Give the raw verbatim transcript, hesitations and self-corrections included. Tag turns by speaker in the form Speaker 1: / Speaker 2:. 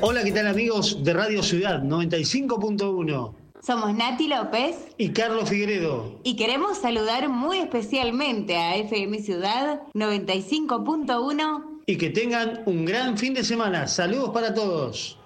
Speaker 1: Hola, ¿qué tal amigos de Radio Ciudad noventa y cinco punto uno?
Speaker 2: Somos Nati López
Speaker 1: y Carlos Figueredo.
Speaker 2: Y queremos saludar muy especialmente a F M Ciudad noventa y cinco punto uno.
Speaker 1: Y que tengan un gran fin de semana. Saludos para todos.